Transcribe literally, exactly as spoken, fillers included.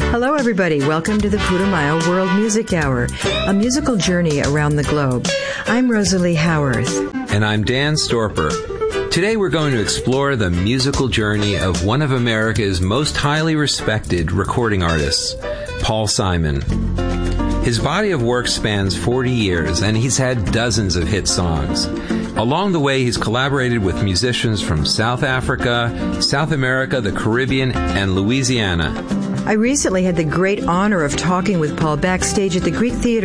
Hello, everybody. Welcome to the Putumayo World Music Hour, a musical journey around the globe. I'm Rosalie Howarth. And I'm Dan Storper. Today we're going to explore the musical journey of one of America's most highly respected recording artists, Paul Simon. His body of work spans forty years, and he's had dozens of hit songs. Along the way, he's collaborated with musicians from South Africa, South America, the Caribbean, and Louisiana. I recently had the great honor of talking with Paul backstage at the Greek Theater